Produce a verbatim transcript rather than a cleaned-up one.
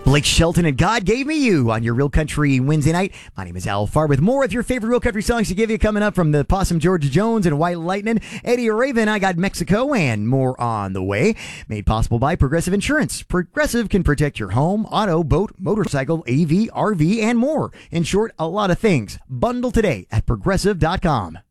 Blake Shelton and God Gave Me You on your Real Country Wednesday night. My name is Al Farr with more of your favorite Real Country songs to give you coming up from the Possum George Jones and White Lightning. Eddie Raven, I Got Mexico, and more on the way. Made possible by Progressive Insurance. Progressive can protect your home, auto, boat, motorcycle, A V, R V, and more. In short, a lot of things. Bundle today at progressive dot com.